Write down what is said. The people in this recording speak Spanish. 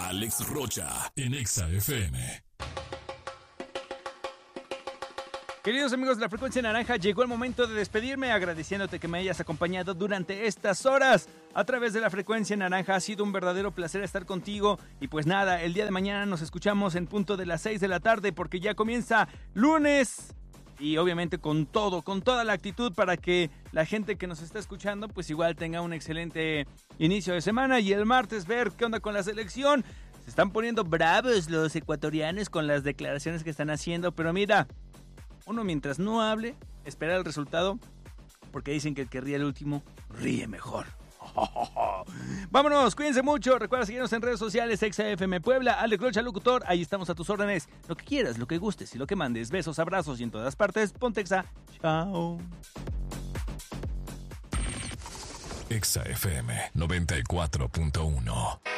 Alex Rocha, en Exa FM. Queridos amigos de la Frecuencia Naranja, llegó el momento de despedirme agradeciéndote que me hayas acompañado durante estas horas a través de la Frecuencia Naranja. Ha sido un verdadero placer estar contigo y pues nada, el día de mañana nos escuchamos en punto de las 6 de la tarde porque ya comienza lunes y obviamente con toda la actitud para que la gente que nos está escuchando pues igual tenga un excelente inicio de semana y el martes ver qué onda con la selección. Se están poniendo bravos los ecuatorianos con las declaraciones que están haciendo, pero mira, uno mientras no hable, espera el resultado, porque dicen que el que ríe el último, ríe mejor. Vámonos, cuídense mucho, recuerda seguirnos en redes sociales, Exa FM Puebla, Alex Rocha Locutor, ahí estamos a tus órdenes, lo que quieras, lo que gustes y lo que mandes, besos, abrazos y en todas partes, ponte Exa, chao. Exa FM 94.1